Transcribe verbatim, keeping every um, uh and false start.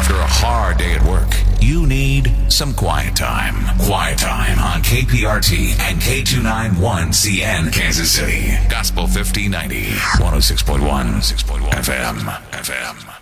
After a hard day at work, you need some quiet time. Quiet time on K P R T and K two ninety-one C N Kansas City. Gospel fifteen ninety, one oh six point one F M. F M.